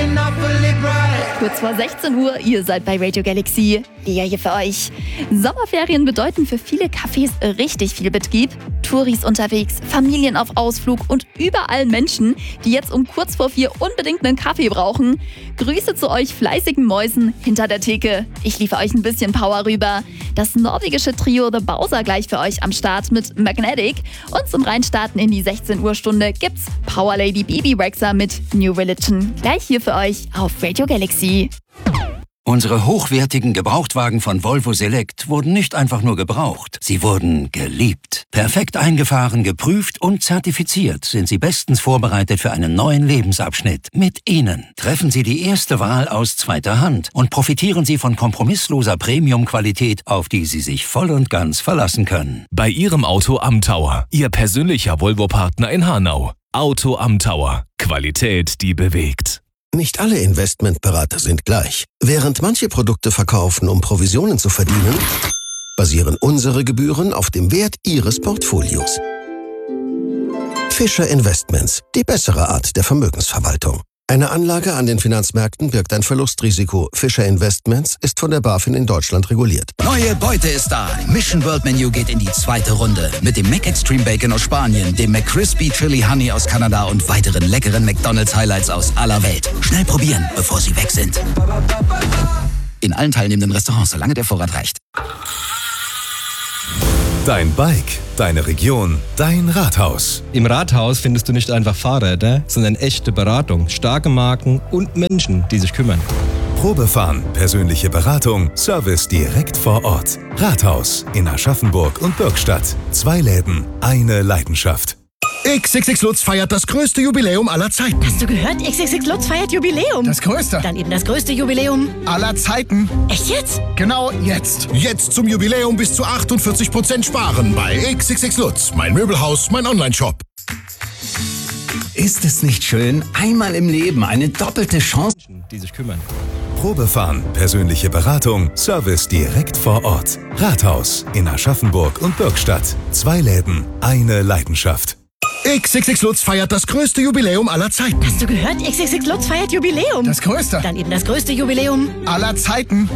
Kurz vor 16 Uhr, ihr seid bei Radio Galaxy. Lea hier für euch. Sommerferien bedeuten für viele Cafés richtig viel Betrieb. Touris unterwegs, Familien auf Ausflug und überall Menschen, die jetzt um kurz vor 4 unbedingt einen Kaffee brauchen. Grüße zu euch fleißigen Mäusen hinter der Theke. Ich liefere euch ein bisschen Power rüber. Das norwegische Trio The Bowser gleich für euch am Start mit Magnetic. Und zum Reinstarten in die 16 Uhr Stunde gibt's Power Lady Bibi Rexha mit New Religion. Gleich hier für euch auf Radio Galaxy. Unsere hochwertigen Gebrauchtwagen von Volvo Select wurden nicht einfach nur gebraucht, sie wurden geliebt. Perfekt eingefahren, geprüft und zertifiziert sind sie bestens vorbereitet für einen neuen Lebensabschnitt. Mit ihnen treffen Sie die erste Wahl aus zweiter Hand und profitieren Sie von kompromissloser Premium-Qualität, auf die Sie sich voll und ganz verlassen können. Bei Ihrem Auto am Tower, Ihr persönlicher Volvo-Partner in Hanau. Auto am Tower. Qualität, die bewegt. Nicht alle Investmentberater sind gleich. Während manche Produkte verkaufen, um Provisionen zu verdienen, basieren unsere Gebühren auf dem Wert Ihres Portfolios. Fischer Investments, die bessere Art der Vermögensverwaltung. Eine Anlage an den Finanzmärkten birgt ein Verlustrisiko. Fischer Investments ist von der BaFin in Deutschland reguliert. Neue Beute ist da. Mission World Menu geht in die zweite Runde. Mit dem Mac Extreme Bacon aus Spanien, dem McCrispy Chili Honey aus Kanada und weiteren leckeren McDonald's Highlights aus aller Welt. Schnell probieren, bevor sie weg sind. In allen teilnehmenden Restaurants, solange der Vorrat reicht. Dein Bike, deine Region, dein Rathaus. Im Rathaus findest du nicht einfach Fahrräder, sondern echte Beratung, starke Marken und Menschen, die sich kümmern. Probefahren, persönliche Beratung, Service direkt vor Ort. Rathaus in Aschaffenburg und Bürgstadt. 2 Läden, eine Leidenschaft. XXX Lutz feiert das größte Jubiläum aller Zeiten. Hast du gehört? XXX Lutz feiert Jubiläum. Das größte. Dann eben das größte Jubiläum aller Zeiten. Echt jetzt? Genau jetzt. Jetzt zum Jubiläum bis zu 48% sparen bei XXX Lutz. Mein Möbelhaus, mein Onlineshop. Ist es nicht schön? Einmal im Leben eine doppelte Chance. Menschen, die sich kümmern. Probefahren, persönliche Beratung, Service direkt vor Ort. Rathaus in Aschaffenburg und Bürgstadt. 2 Läden, eine Leidenschaft. XXX Lutz feiert das größte Jubiläum aller Zeiten. Hast du gehört? XXX Lutz feiert Jubiläum. Das größte. Dann eben das größte Jubiläum aller Zeiten.